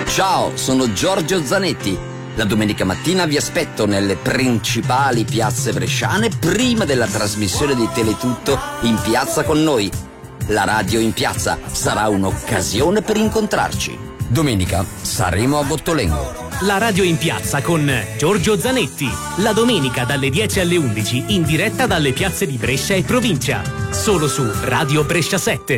Ciao, sono Giorgio Zanetti. La domenica mattina vi aspetto nelle principali piazze bresciane prima della trasmissione di Teletutto In Piazza con noi. La radio in piazza sarà un'occasione per incontrarci. Domenica saremo a Bottolengo. La radio in piazza con Giorgio Zanetti. La domenica dalle 10 alle 11 in diretta dalle piazze di Brescia e provincia. Solo su Radio Brescia 7.